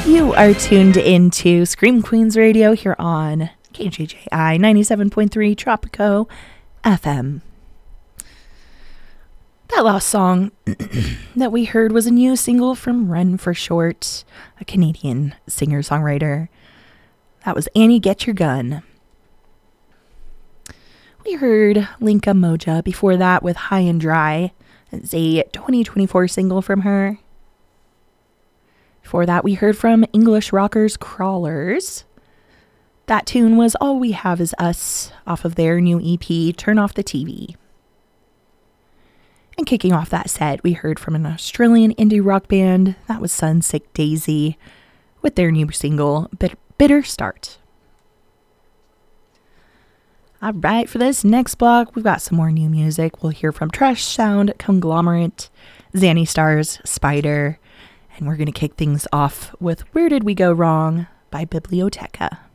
You are tuned into Scream Queens Radio here on KJJI 97.3 Tropico FM. That last song that we heard was a new single from Run for Short, a Canadian singer-songwriter. That was Annie Get Your Gun. We heard Linka Moja before that with High and Dry. It's a 2024 single from her. Before that, we heard from English rockers Crawlers. That tune was All We Have Is Us off of their new EP, Turn Off the TV. And kicking off that set, we heard from an Australian indie rock band. That was Sunsick Daisy with their new single, Bitter Start. All right, for this next block, we've got some more new music. We'll hear from Trash Sound, Conglomerate, Zanny Stars, Spider, and we're going to kick things off with Where Did We Go Wrong by Biblioteca.